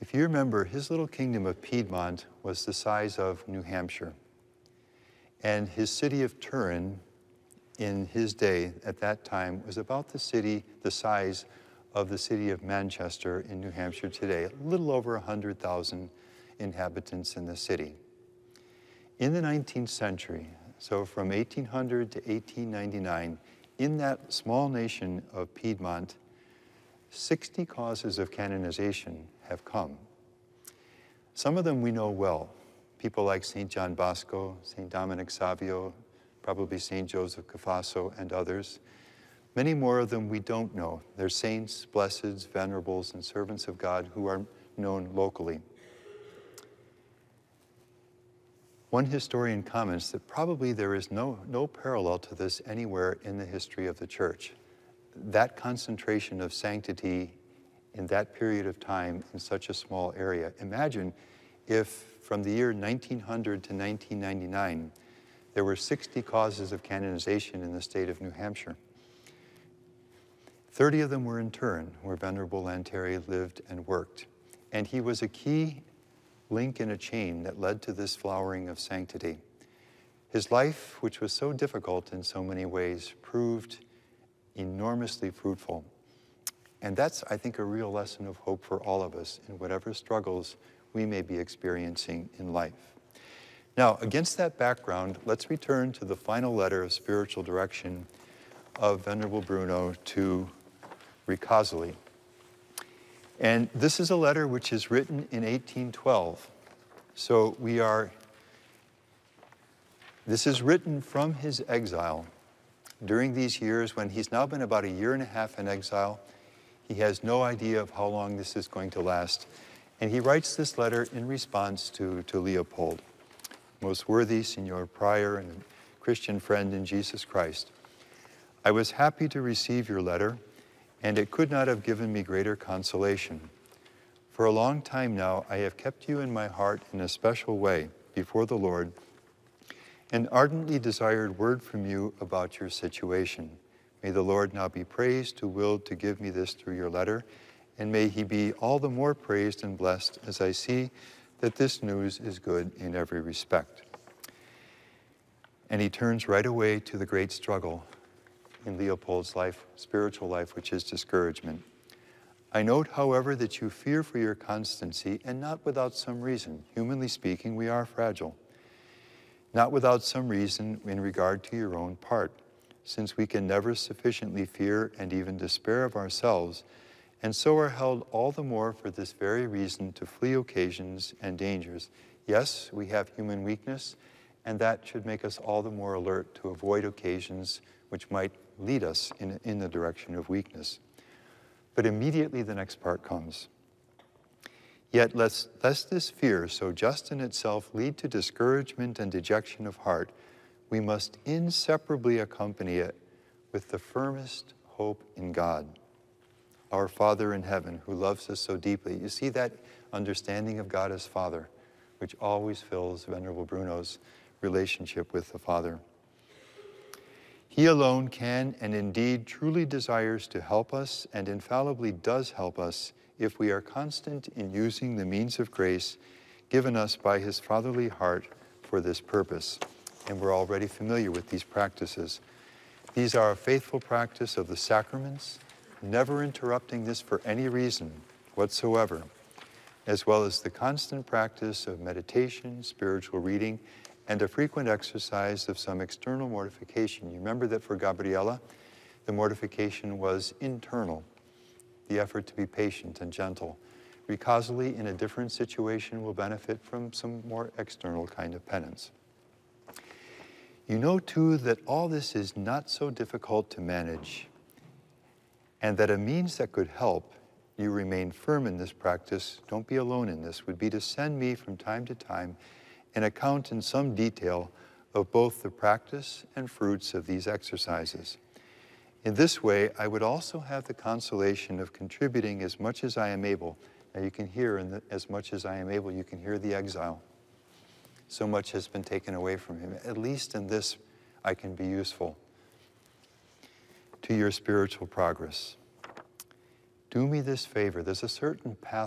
If you remember, his little kingdom of Piedmont was the size of New Hampshire. And his city of Turin, in his day, at that time, was about the size of the city of Manchester in New Hampshire today, a little over 100,000 inhabitants in the city. In the 19th century, so from 1800 to 1899, in that small nation of Piedmont, 60 causes of canonization have come. Some of them we know well. People like St. John Bosco, St. Dominic Savio, probably St. Joseph Cafasso, and others. Many more of them we don't know. They're saints, blesseds, venerables, and servants of God who are known locally. One historian comments that probably there is no parallel to this anywhere in the history of the Church. That concentration of sanctity in that period of time in such a small area. Imagine if from the year 1900 to 1999, there were 60 causes of canonization in the state of New Hampshire. 30 of them were in Turin, where Venerable Lanteri lived and worked. And he was a key link in a chain that led to this flowering of sanctity. His life, which was so difficult in so many ways, proved enormously fruitful. And that's, I think, a real lesson of hope for all of us in whatever struggles we may be experiencing in life. Now, against that background, let's return to the final letter of spiritual direction of Venerable Bruno to Ricasoli. And this is a letter which is written in 1812. So this is written from his exile during these years when he's now been about a year and a half in exile. He has no idea of how long this is going to last. And he writes this letter in response to Leopold. Most worthy Signor Prior and Christian friend in Jesus Christ, I was happy to receive your letter, and it could not have given me greater consolation. For a long time now, I have kept you in my heart in a special way before the Lord, and ardently desired word from you about your situation. May the Lord now be praised who willed to give me this through your letter, and may he be all the more praised and blessed as I see that this news is good in every respect. And he turns right away to the great struggle in Leopold's life, spiritual life, which is discouragement. I note, however, that you fear for your constancy, and not without some reason. Humanly speaking, we are fragile. Not without some reason in regard to your own part, since we can never sufficiently fear and even despair of ourselves, and so are held all the more for this very reason to flee occasions and dangers. Yes, we have human weakness, and that should make us all the more alert to avoid occasions which might lead us in the direction of weakness. But immediately the next part comes. Yet lest this fear, so just in itself, lead to discouragement and dejection of heart, we must inseparably accompany it with the firmest hope in God, our Father in heaven, who loves us so deeply. You see that understanding of God as Father, which always fills Venerable Bruno's relationship with the Father. He alone can and indeed truly desires to help us, and infallibly does help us if we are constant in using the means of grace given us by his fatherly heart for this purpose. And we're already familiar with these practices. These are a faithful practice of the sacraments, never interrupting this for any reason whatsoever, as well as the constant practice of meditation, spiritual reading, and a frequent exercise of some external mortification. You remember that for Gabriella, the mortification was internal, the effort to be patient and gentle. Ricasoli, in a different situation, will benefit from some more external kind of penance. You know, too, that all this is not so difficult to manage, and that a means that could help you remain firm in this practice, don't be alone in this, would be to send me from time to time an account in some detail of both the practice and fruits of these exercises. In this way, I would also have the consolation of contributing as much as I am able. Now you can hear as much as I am able, you can hear the exile. So much has been taken away from him. At least in this, I can be useful to your spiritual progress. Do me this favor. There's a certain path